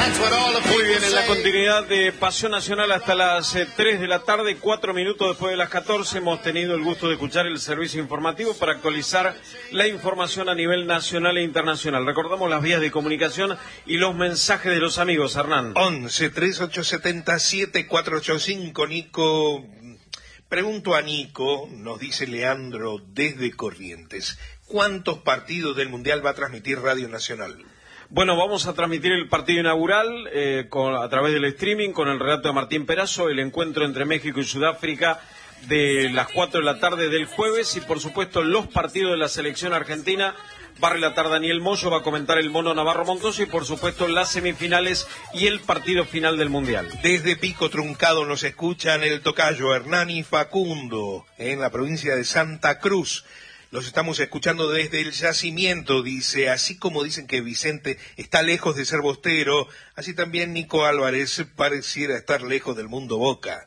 Muy bien, en la continuidad de Pasión Nacional hasta las 3 de la tarde, 4 minutos después de las 14, hemos tenido el gusto de escuchar el servicio informativo para actualizar la información a nivel nacional e internacional. Recordamos las vías de comunicación y los mensajes de los amigos, Hernán. 11 3877 485, Nico. Pregunto a Nico, nos dice Leandro desde Corrientes, ¿cuántos partidos del Mundial va a transmitir Radio Nacional? Bueno, vamos a transmitir el partido inaugural a través del streaming con el relato de Martín Perazo, el encuentro entre México y Sudáfrica de las 4 de la tarde del jueves y por supuesto los partidos de la selección argentina. Va a relatar Daniel Moyo, va a comentar el Mono Navarro Montoso y por supuesto las semifinales y el partido final del Mundial. Desde Pico Truncado nos escuchan el tocayo Hernán y Facundo en la provincia de Santa Cruz. Los estamos escuchando desde el yacimiento, dice, así como dicen que Vicente está lejos de ser bostero, así también Nico Álvarez pareciera estar lejos del mundo Boca.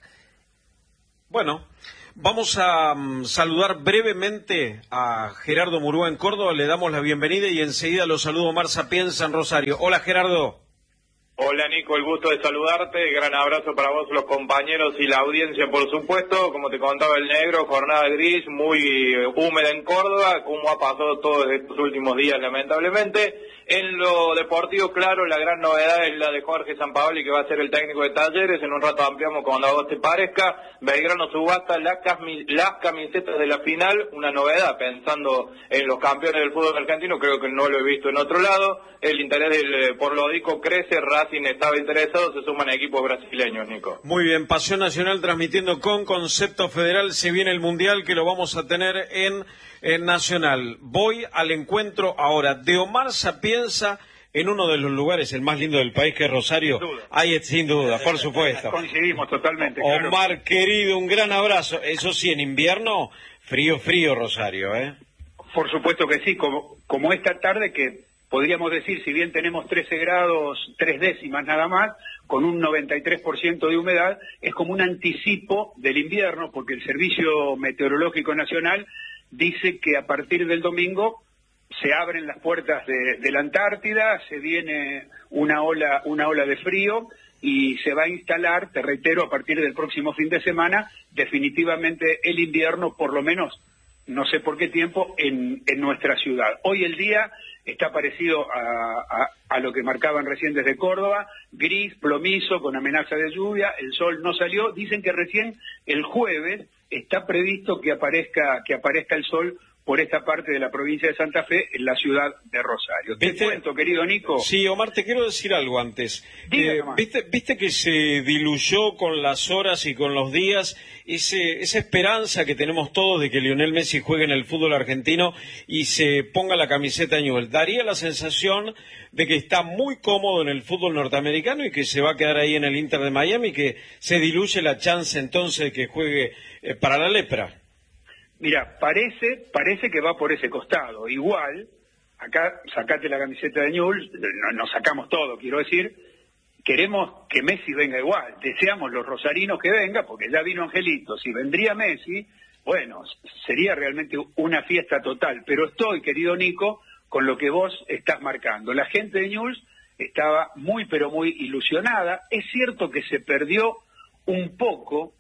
Bueno, vamos a saludar brevemente a Gerardo Murúa en Córdoba, le damos la bienvenida y enseguida lo saludo Omar Sapienza en Rosario. Hola Gerardo. Hola Nico, el gusto de saludarte, gran abrazo para vos, los compañeros y la audiencia por supuesto. Como te contaba el negro, jornada gris, muy húmeda en Córdoba, como ha pasado todos estos últimos días lamentablemente. En lo deportivo, claro, la gran novedad es la de Jorge Sampaoli, que va a ser el técnico de Talleres. En un rato ampliamos cuando a vos te parezca. Belgrano subasta las camisetas de la final, una novedad, pensando en los campeones del fútbol argentino, creo que no lo he visto en otro lado. El interés por Lodico crece, Racing estaba interesado, se suman equipos brasileños, Nico. Muy bien, Pasión Nacional transmitiendo con Concepto Federal, se viene el Mundial que lo vamos a tener en Nacional. Voy al encuentro ahora de Omar Sapienza en uno de los lugares, el más lindo del país, que es Rosario. Ahí sin duda, por supuesto. Coincidimos totalmente. Omar, claro. Querido, un gran abrazo. Eso sí, en invierno, frío Rosario, ¿eh? Por supuesto que sí, como esta tarde que podríamos decir, si bien tenemos 13 grados, 3 décimas nada más, con un 93% de humedad, es como un anticipo del invierno, porque el Servicio Meteorológico Nacional dice que a partir del domingo se abren las puertas de la Antártida, se viene una ola de frío y se va a instalar, te reitero, a partir del próximo fin de semana, definitivamente el invierno, por lo menos, no sé por qué tiempo, en nuestra ciudad. Hoy el día está parecido a lo que marcaban recién desde Córdoba, gris, plomizo, con amenaza de lluvia, el sol no salió, dicen que recién el jueves está previsto que aparezca el sol por esta parte de la provincia de Santa Fe, en la ciudad de Rosario. ¿Te cuento, querido Nico? Sí, Omar, te quiero decir algo antes. ¿Viste que se diluyó con las horas y con los días esa esperanza que tenemos todos de que Lionel Messi juegue en el fútbol argentino y se ponga la camiseta de Newell's? Daría la sensación de que está muy cómodo en el fútbol norteamericano y que se va a quedar ahí en el Inter de Miami, que se diluye la chance entonces de que juegue para la lepra. Mira, parece que va por ese costado. Igual, acá sacate la camiseta de Newell's, nos sacamos todo, quiero decir, queremos que Messi venga igual, deseamos los rosarinos que venga, porque ya vino Angelito, si vendría Messi, bueno, sería realmente una fiesta total, pero estoy, querido Nico, con lo que vos estás marcando. La gente de Newell's estaba muy, pero muy ilusionada. Es cierto que se perdió un poco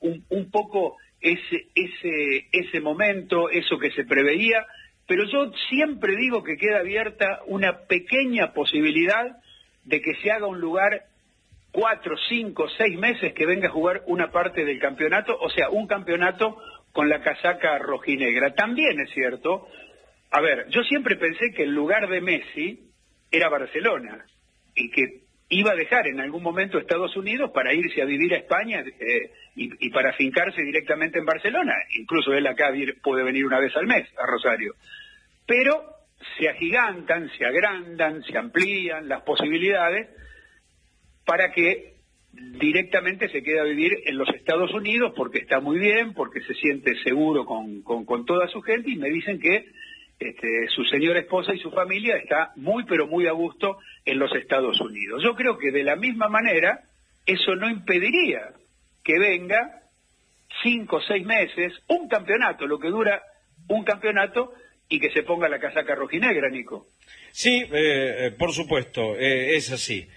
ese momento, eso que se preveía, pero yo siempre digo que queda abierta una pequeña posibilidad de que se haga un lugar 4, 5, 6 meses que venga a jugar una parte del campeonato, o sea, un campeonato con la casaca rojinegra. También es cierto, a ver, yo siempre pensé que el lugar de Messi era Barcelona y que iba a dejar en algún momento Estados Unidos para irse a vivir a España y para afincarse directamente en Barcelona. Incluso él acá puede venir una vez al mes a Rosario. Pero se agigantan, se agrandan, se amplían las posibilidades para que directamente se quede a vivir en los Estados Unidos porque está muy bien, porque se siente seguro con toda su gente y me dicen que su señora esposa y su familia está muy pero muy a gusto en los Estados Unidos. Yo creo que de la misma manera eso no impediría que venga 5 o 6 meses, un campeonato, lo que dura un campeonato, y que se ponga la casaca rojinegra, Nico. Sí, por supuesto, es así.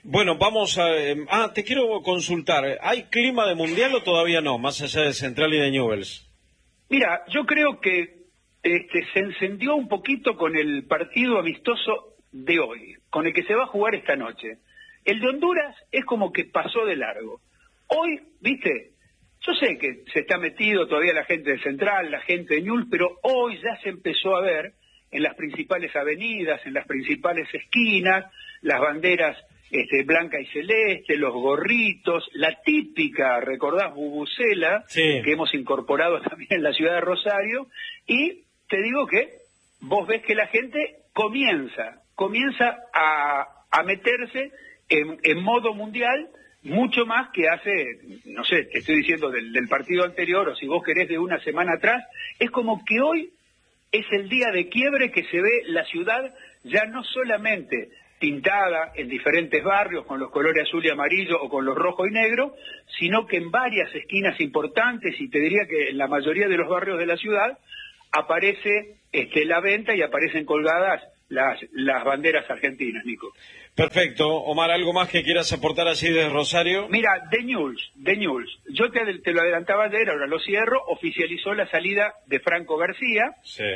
Bueno, vamos a... te quiero consultar. ¿Hay clima de mundial o todavía no, más allá de Central y de Newell's? Mira, yo creo que se encendió un poquito con el partido amistoso de hoy, con el que se va a jugar esta noche. El de Honduras es como que pasó de largo. Hoy, viste, yo sé que se está metido todavía la gente de Central, la gente de Newell's, pero hoy ya se empezó a ver en las principales avenidas, en las principales esquinas, las banderas blanca y celeste, los gorritos, la típica, recordás, bubucela, sí, que hemos incorporado también en la ciudad de Rosario, y te digo que vos ves que la gente comienza a meterse en modo mundial, mucho más que hace, no sé, te estoy diciendo del partido anterior, o si vos querés de una semana atrás. Es como que hoy es el día de quiebre, que se ve la ciudad ya no solamente pintada en diferentes barrios con los colores azul y amarillo o con los rojo y negro, sino que en varias esquinas importantes, y te diría que en la mayoría de los barrios de la ciudad, aparece la venta y aparecen colgadas las banderas argentinas, Nico. Perfecto. Omar, ¿algo más que quieras aportar así de Rosario? Mira, de Newell's, yo te lo adelantaba ayer, ahora lo cierro, oficializó la salida de Franco García. Sí.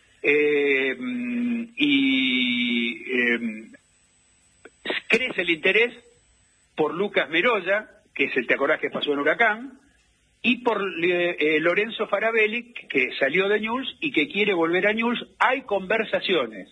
Crece el interés por Lucas Meroya, que es ¿te acordás que pasó en Huracán? Y por Lorenzo Farabelli, que salió de Newell's y que quiere volver a Newell's. Hay conversaciones.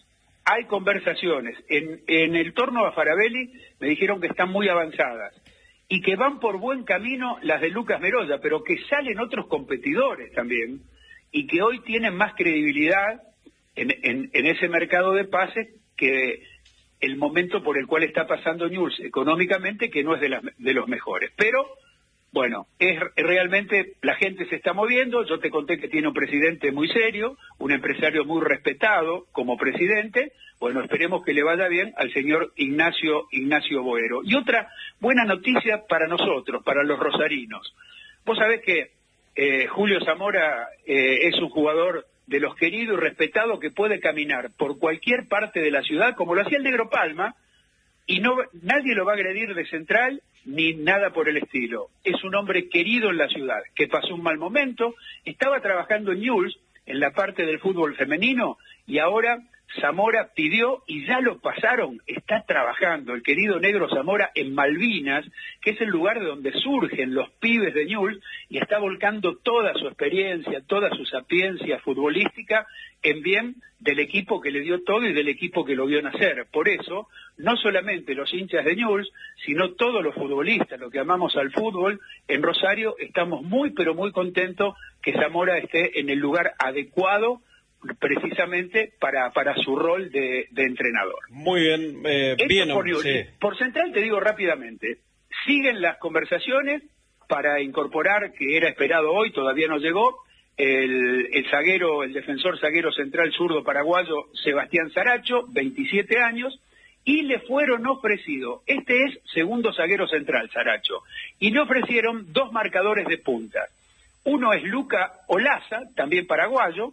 En el torno a Farabelli me dijeron que están muy avanzadas y que van por buen camino las de Lucas Meroya, pero que salen otros competidores también y que hoy tienen más credibilidad en ese mercado de pases que el momento por el cual está pasando Newell's económicamente, que no es de los mejores. Pero bueno, realmente la gente se está moviendo. Yo te conté que tiene un presidente muy serio, un empresario muy respetado como presidente. Bueno, esperemos que le vaya bien al señor Ignacio Boero. Y otra buena noticia para nosotros, para los rosarinos. Vos sabés que Julio Zamora es un jugador de los queridos y respetados, que puede caminar por cualquier parte de la ciudad, como lo hacía el Negro Palma, y nadie lo va a agredir de Central ni nada por el estilo. Es un hombre querido en la ciudad, que pasó un mal momento, estaba trabajando en Newell's, en la parte del fútbol femenino, y ahora Zamora pidió y ya lo pasaron, está trabajando el querido Negro Zamora en Malvinas, que es el lugar de donde surgen los pibes de Newell's, y está volcando toda su experiencia, toda su sapiencia futbolística en bien del equipo que le dio todo y del equipo que lo vio nacer. Por eso, no solamente los hinchas de Newell's, sino todos los futbolistas, los que amamos al fútbol, en Rosario estamos muy pero muy contentos que Zamora esté en el lugar adecuado precisamente para su rol de entrenador. Muy bien, bien. Sí. Por Central te digo rápidamente, siguen las conversaciones para incorporar, que era esperado hoy, todavía no llegó, el defensor zaguero central zurdo paraguayo Sebastián Saracho, 27 años, y le fueron ofrecidos, este es segundo zaguero central, Saracho, y le ofrecieron 2 marcadores de punta. Uno es Luca Olaza, también paraguayo,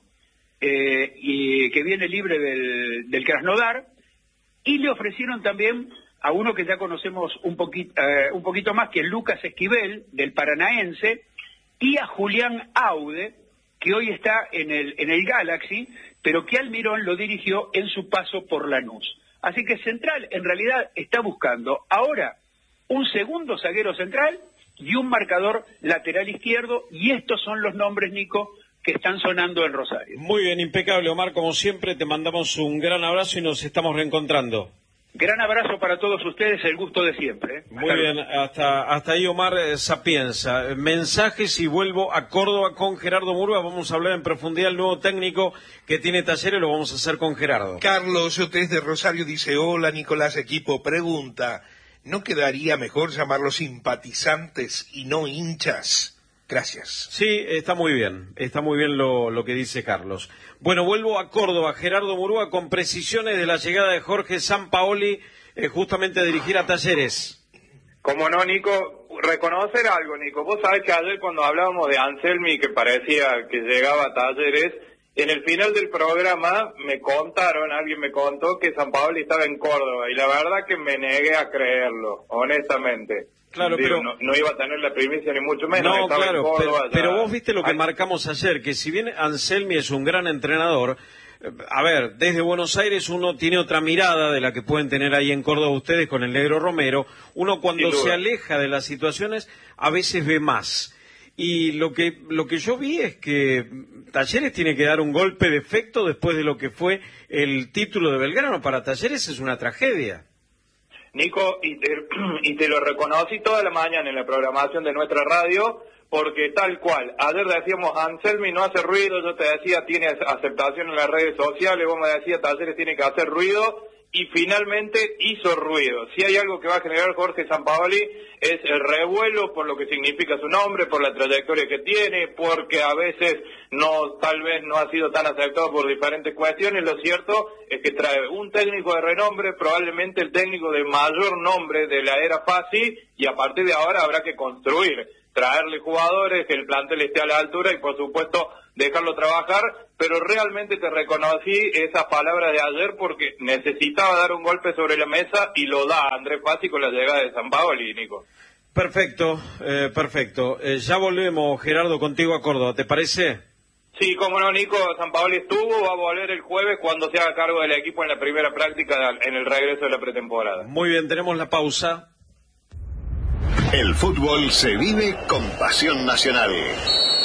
y que viene libre del Krasnodar, y le ofrecieron también a uno que ya conocemos un poquito más, que es Lucas Esquivel, del Paranaense, y a Julián Aude, que hoy está en el Galaxy, pero que Almirón lo dirigió en su paso por Lanús. Así que Central en realidad está buscando ahora un segundo zaguero central y un marcador lateral izquierdo, y estos son los nombres, Nico, que están sonando en Rosario. Muy bien, impecable, Omar, como siempre te mandamos un gran abrazo y nos estamos reencontrando. Gran abrazo para todos ustedes, el gusto de siempre. Muy bien, hasta ahí Omar Sapienza. Mensajes y vuelvo a Córdoba con Gerardo Murúa. Vamos a hablar en profundidad del nuevo técnico que tiene Talleres, lo vamos a hacer con Gerardo. Carlos Otés de Rosario dice: hola Nicolás, equipo, pregunta, ¿no quedaría mejor llamarlos simpatizantes y no hinchas? Gracias. Sí, está muy bien lo que dice Carlos. Bueno, vuelvo a Córdoba, Gerardo Murúa, con precisiones de la llegada de Jorge Sampaoli, justamente a dirigir a Talleres. Como no, Nico, reconocer algo, Nico. Vos sabés que ayer cuando hablábamos de Anselmi, que parecía que llegaba a Talleres, En el final del programa alguien me contó que Sampaoli estaba en Córdoba, y la verdad que me negué a creerlo, honestamente. Claro, pero no iba a tener la primicia ni mucho menos. No, claro, Córdoba, pero vos viste lo que marcamos ayer, que si bien Anselmi es un gran entrenador, a ver, desde Buenos Aires uno tiene otra mirada de la que pueden tener ahí en Córdoba ustedes con el Negro Romero. Uno cuando se aleja de las situaciones a veces ve más. Y lo que yo vi es que Talleres tiene que dar un golpe de efecto después de lo que fue el título de Belgrano. Para Talleres es una tragedia. Nico, y te lo reconocí toda la mañana en la programación de nuestra radio, porque tal cual, ayer decíamos Anselmi no hace ruido, yo te decía tiene aceptación en las redes sociales, vos me decías Talleres tiene que hacer ruido, y finalmente hizo ruido. Si hay algo que va a generar Jorge Sampaoli es el revuelo por lo que significa su nombre, por la trayectoria que tiene, porque a veces tal vez no ha sido tan aceptado por diferentes cuestiones. Lo cierto es que trae un técnico de renombre, probablemente el técnico de mayor nombre de la era Fassi, y a partir de ahora habrá que construir, traerle jugadores, que el plantel esté a la altura y por supuesto dejarlo trabajar, pero realmente te reconocí esas palabras de ayer porque necesitaba dar un golpe sobre la mesa y lo da Andrés Fassi con la llegada de Sampaoli, Nico. Perfecto, perfecto. Ya volvemos, Gerardo, contigo a Córdoba, ¿te parece? Sí, cómo no, Nico. Sampaoli va a volver el jueves cuando se haga cargo del equipo en la primera práctica en el regreso de la pretemporada. Muy bien, tenemos la pausa. El fútbol se vive con pasión nacional.